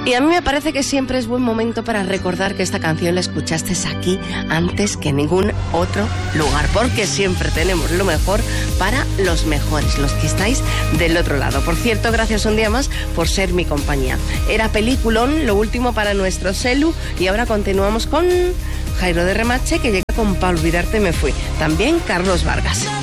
Y a mí me parece que siempre es buen momento para recordar que esta canción la escuchaste aquí antes que en ningún otro lugar, porque siempre tenemos lo mejor para los mejores, los que estáis del otro lado. Por cierto, gracias un día más por ser mi compañía. Era peliculón, lo último para nuestro Celu, y ahora continuamos con Jairo de Remache, que llega con Pa' olvidarte me fui. También Carlos Vargas.